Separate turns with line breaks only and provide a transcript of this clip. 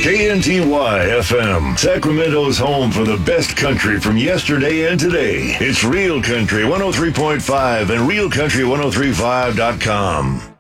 KNTY FM, Sacramento's home for the best country from yesterday and today. It's Real Country 103.5 and realcountry1035.com.